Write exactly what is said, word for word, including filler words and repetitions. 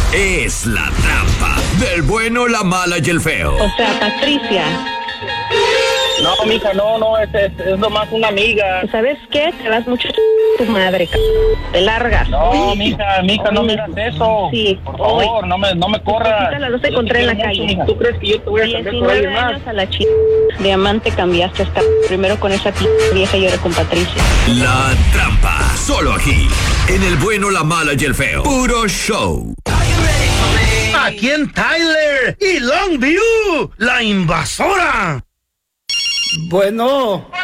es La Trampa del bueno, la mala y el feo. O sea, Patricia. No, mija, no, no, es, es, es nomás una amiga. ¿Sabes qué? Te vas mucho tu madre, c... Te largas. No, mija, mija, no me hagas eso. Sí, por favor, hoy. no me, no me corras. A las dos te encontré en la calle. Mucho, ¿tú crees que yo te voy a cambiar por alguien más? años a la ch... Diamante cambiaste hasta primero con esa p... vieja y ahora con Patricia. La Trampa, solo aquí, en el bueno, la mala y el feo. Puro show. Aquí en Tyler y Longview, la invasora. Bueno.